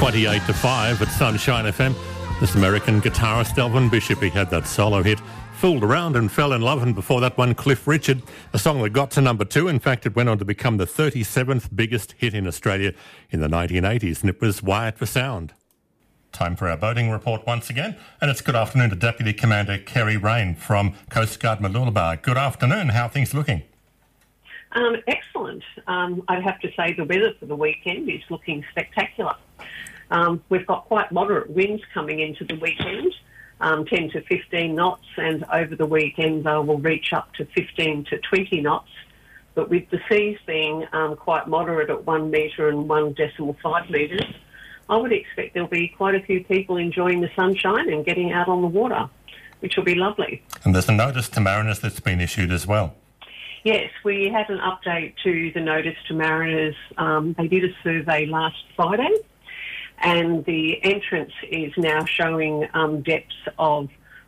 28 to 5 at Sunshine FM. This American guitarist Elvin Bishop, he had that solo hit, Fooled Around and Fell in Love, and before that one, Cliff Richard, a song that got to number 2. In fact, it went on to become the 37th biggest hit in Australia in the 1980s, and it was Wired for Sound. Time for our boating report once again, and it's good afternoon to Deputy Commander Kerry Rain from Coast Guard Mooloolaba. Good afternoon, how are things looking? Excellent. I'd have to say the weather for the weekend is looking spectacular. We've got quite moderate winds coming into the weekend, 10 to 15 knots, and over the weekend they will reach up to 15 to 20 knots. But with the seas being quite moderate at 1 metre and 1.5 metres, I would expect there'll be quite a few people enjoying the sunshine and getting out on the water, which will be lovely. And there's a notice to mariners that's been issued as well. Yes, we had an update to the notice to mariners. They did a survey last Friday, and the entrance is now showing depths of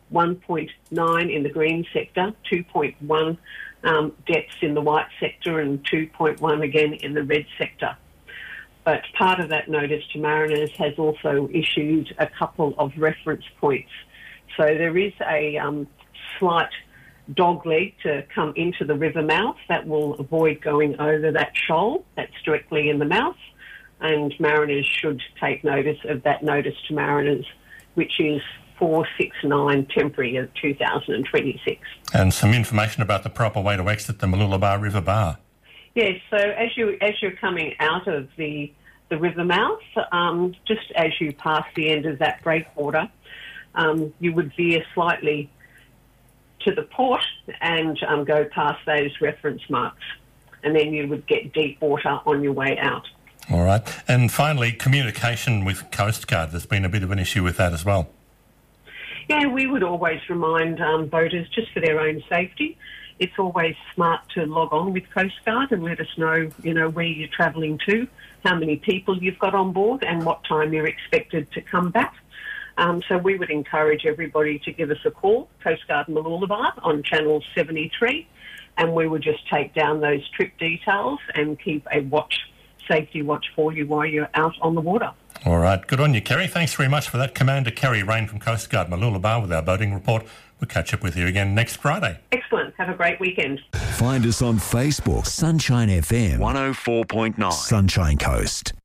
1.9 in the green sector, 2.1 depths in the white sector, and 2.1 again in the red sector. But part of that notice to mariners has also issued a couple of reference points. So there is a slight dog leg to come into the river mouth that will avoid going over that shoal that's directly in the mouth, and mariners should take notice of that notice to mariners, which is 469 temporary of 2026. And some information about the proper way to exit the Mooloolaba River Bar. Yes, so as you're coming out of the river mouth, just as you pass the end of that breakwater, you would veer slightly to the port and go past those reference marks, and then you would get deep water on your way out. All right. And finally, communication with Coast Guard. There's been a bit of an issue with that as well. Yeah, we would always remind boaters, just for their own safety, it's always smart to log on with Coast Guard and let us know, where you're travelling to, how many people you've got on board, and what time you're expected to come back. So we would encourage everybody to give us a call, Coast Guard Mooloolaba, on channel 73, and we would just take down those trip details and keep a safety watch for you while you're out on the water. All right. Good on you, Kerry. Thanks very much for that. Commander Kerry Rain from Coast Guard Mooloolaba with our boating report. We'll catch up with you again next Friday. Excellent. Have a great weekend. Find us on Facebook, Sunshine FM 104.9 Sunshine Coast.